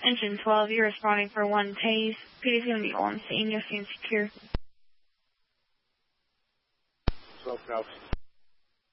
Engine 12, you're responding for 1 tase. PD's going to be on scene. You'll see him secure. 12 Falcon.